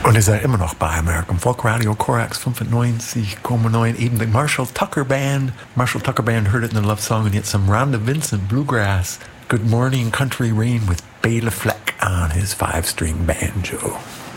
Und ist er immer noch bei American Folk Radio, Korax 95,9, eben die Marshall Tucker Band. Marshall Tucker Band, heard it in the love song, and yet some Rhonda Vincent Bluegrass. Good Morning Country Rain with Bela Fleck on his 5-string banjo.